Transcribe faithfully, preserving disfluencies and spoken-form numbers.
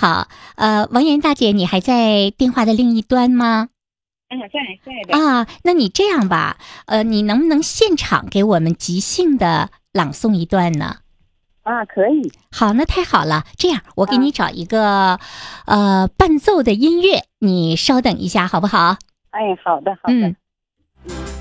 好，呃，王岩大姐，你还在电话的另一端吗？ 啊，在在的。 啊，那你这样吧，呃，你能不能现场给我们即兴的朗诵一段呢？ 啊，可以。 好，那太好了。这样，我给啊， 你找一个呃伴奏的音乐，你稍等一下，好不好？ 哎，好的好的。 嗯。